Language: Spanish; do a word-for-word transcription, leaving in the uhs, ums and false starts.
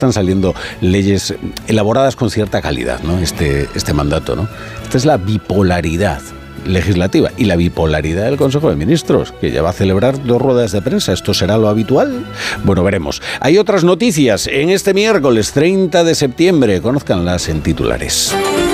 están saliendo leyes elaboradas con cierta calidad, ¿no? Este, este mandato, ¿no? Esta es la bipolaridad legislativa y la bipolaridad del Consejo de Ministros, que ya va a celebrar dos ruedas de prensa. ¿Esto será lo habitual? Bueno, veremos. Hay otras noticias en este miércoles treinta de septiembre. Conózcanlas en titulares.